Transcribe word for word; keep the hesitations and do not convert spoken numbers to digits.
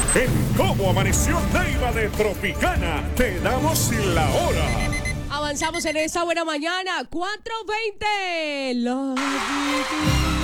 En Cómo Amaneció Neiva de Tropicana, te damos la hora. Avanzamos en esta buena mañana, cuatro veinte. Love you.